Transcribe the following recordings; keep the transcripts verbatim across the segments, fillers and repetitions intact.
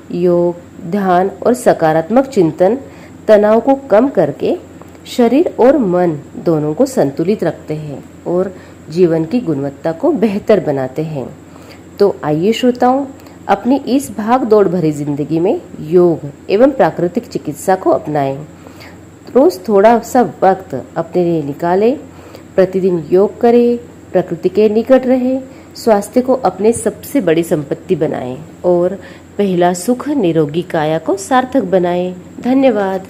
योग, ध्यान और सकारात्मक चिंतन तनाव को कम करके शरीर और मन दोनों को संतुलित रखते हैं और जीवन की गुणवत्ता को बेहतर बनाते हैं। तो आइए श्रोताओं, अपनी इस भाग दौड़ भरी जिंदगी में योग एवं प्राकृतिक चिकित्सा को अपनाएं। रोज थोड़ा सा वक्त अपने लिए निकालें, प्रतिदिन योग करें, प्रकृति के निकट रहें, स्वास्थ्य को अपने सबसे बड़ी संपत्ति बनाएं और पहला सुख निरोगी काया को सार्थक बनाएं। धन्यवाद।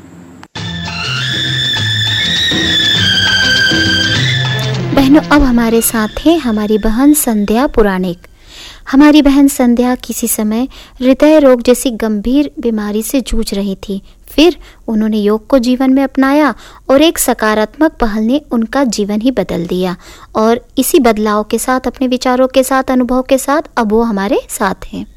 बहनों, अब हमारे साथ है हमारी बहन संध्या पुराणिक। हमारी बहन संध्या किसी समय हृदय रोग जैसी गंभीर बीमारी से जूझ रही थी। फिर उन्होंने योग को जीवन में अपनाया और एक सकारात्मक पहल ने उनका जीवन ही बदल दिया। और इसी बदलाव के साथ, अपने विचारों के साथ, अनुभव के साथ अब वो हमारे साथ हैं।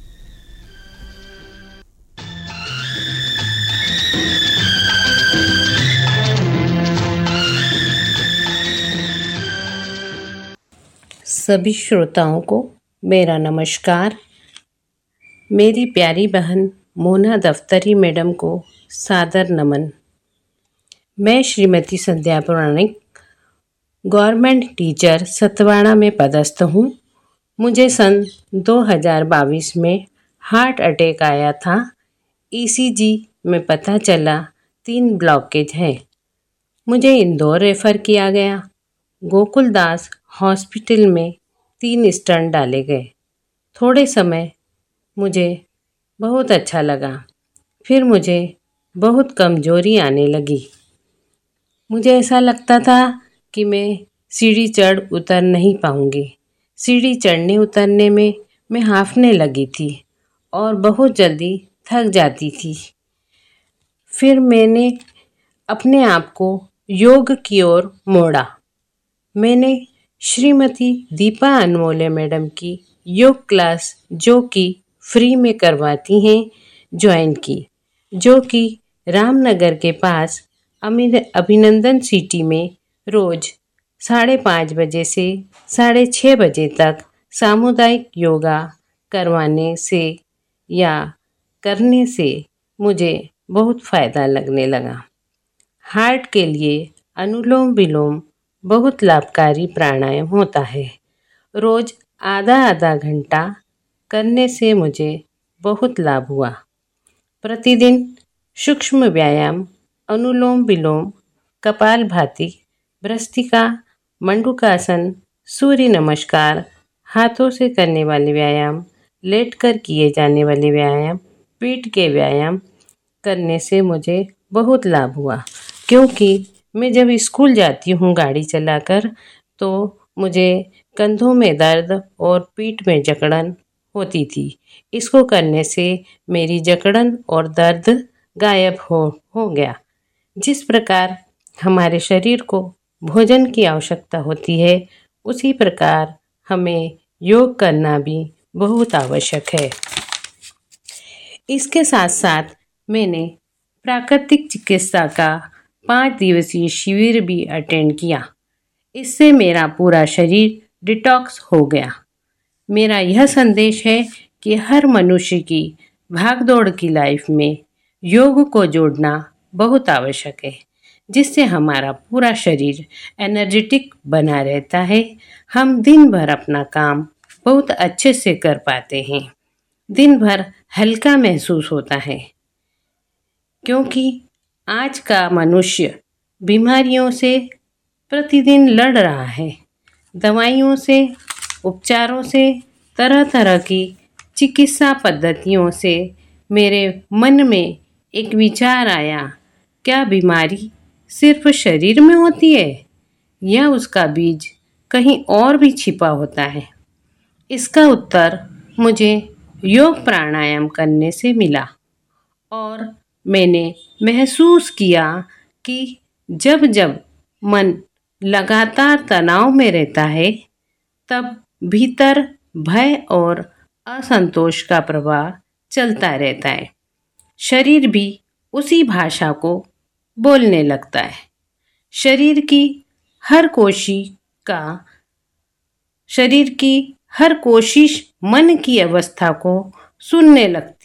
सभी श्रोताओं को मेरा नमस्कार। मेरी प्यारी बहन मोना दफ्तरी मैडम को सादर नमन। मैं श्रीमती संध्या पुराणिक गवर्नमेंट टीचर सतवाड़ा में पदस्थ हूँ। मुझे सन दो हज़ार बाईस में हार्ट अटैक आया था। ईसीजी में पता चला तीन ब्लॉकेज हैं। मुझे इंदौर रेफ़र किया गया। गोकुलदास हॉस्पिटल में तीन स्टंट डाले गए। थोड़े समय मुझे बहुत अच्छा लगा, फिर मुझे बहुत कमज़ोरी आने लगी। मुझे ऐसा लगता था कि मैं सीढ़ी चढ़ उतर नहीं पाऊँगी। सीढ़ी चढ़ने उतरने में मैं हांफने लगी थी और बहुत जल्दी थक जाती थी। फिर मैंने अपने आप को योग की ओर मोड़ा। मैंने श्रीमती दीपा अनमोले मैडम की योग क्लास, जो कि फ्री में करवाती हैं, ज्वाइन की, जो कि रामनगर के पास अभिनंदन सिटी में रोज़ साढ़े पाँच बजे से साढ़े छः बजे तक सामुदायिक योगा करवाने से या करने से मुझे बहुत फ़ायदा लगने लगा। हार्ट के लिए अनुलोम विलोम बहुत लाभकारी प्राणायाम होता है। रोज़ आधा आधा घंटा करने से मुझे बहुत लाभ हुआ। प्रतिदिन सूक्ष्म व्यायाम, अनुलोम विलोम, कपालभाति, भ्रस्त्रिका, मंडूकासन, सूर्य नमस्कार, हाथों से करने वाले व्यायाम, लेटकर किए जाने वाले व्यायाम, पीठ के व्यायाम करने से मुझे बहुत लाभ हुआ। क्योंकि मैं जब स्कूल जाती हूँ गाड़ी चलाकर, तो मुझे कंधों में दर्द और पीठ में जकड़न होती थी। इसको करने से मेरी जकड़न और दर्द गायब हो हो गया। जिस प्रकार हमारे शरीर को भोजन की आवश्यकता होती है, उसी प्रकार हमें योग करना भी बहुत आवश्यक है। इसके साथ साथ मैंने प्राकृतिक चिकित्सा का पाँच दिवसीय शिविर भी अटेंड किया। इससे मेरा पूरा शरीर डिटॉक्स हो गया। मेरा यह संदेश है कि हर मनुष्य की भागदौड़ की लाइफ में योग को जोड़ना बहुत आवश्यक है, जिससे हमारा पूरा शरीर एनर्जेटिक बना रहता है। हम दिन भर अपना काम बहुत अच्छे से कर पाते हैं। दिन भर हल्का महसूस होता है, क्योंकि आज का मनुष्य बीमारियों से प्रतिदिन लड़ रहा है। दवाइयों से, उपचारों से, तरह तरह की चिकित्सा पद्धतियों से मेरे मन में एक विचार आया, क्या बीमारी सिर्फ शरीर में होती है या उसका बीज कहीं और भी छिपा होता है? इसका उत्तर मुझे योग प्राणायाम करने से मिला और मैंने महसूस किया कि जब जब मन लगातार तनाव में रहता है, तब भीतर भय और असंतोष का प्रवाह चलता रहता है। शरीर भी उसी भाषा को बोलने लगता है। शरीर की हर कोशिका शरीर की हर कोशिश मन की अवस्था को सुनने लगती